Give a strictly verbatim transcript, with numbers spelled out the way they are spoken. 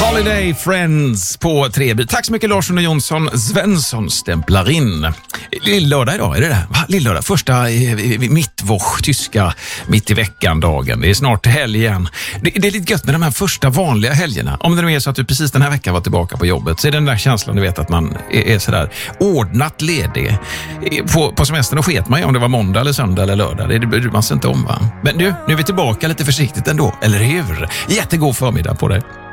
Holiday Friends på Treby. Tack så mycket Larsson och Jonsson. Svensson stämplar in. Lillördag idag, är det det? Va? Lillördag, första eh, mittwoch, tyska mitt i veckan-dagen. Det är snart helg igen. Det, det är lite gött med de här första vanliga helgerna. Om det nu är så att du precis den här veckan var tillbaka på jobbet, så är den där känslan, du vet, att man är, är sådär ordnat ledig. På, på semestern och sket man ju om det var måndag eller söndag eller lördag. Det bryr man sig inte om, va? Men du, nu är vi tillbaka lite försiktigt ändå, eller hur? Jättegod förmiddag på dig.